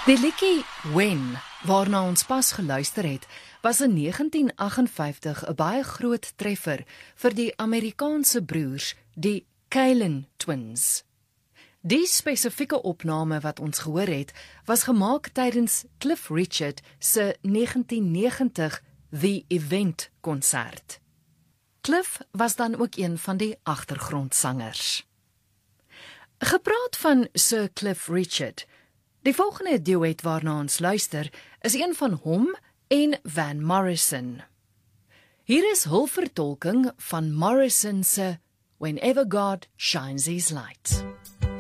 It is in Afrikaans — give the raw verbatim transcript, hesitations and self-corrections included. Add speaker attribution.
Speaker 1: Die liedjie When, waarna ons pas geluister het, was in negentien agt vyftig 'n baie groot treffer vir die Amerikaanse broers, die Kalin Twins. Die spesifieke opname wat ons gehoor het, was gemaak tydens Cliff Richard se negentien negentig The Event konsert. Cliff was dan ook een van die agtergrondsangers. Gepraat van Sir Cliff Richard, die volgende duet waarna ons luister, is een van hom en Van Morrison. Hier is hul vertolking van Morrison se Whenever God Shines His Light.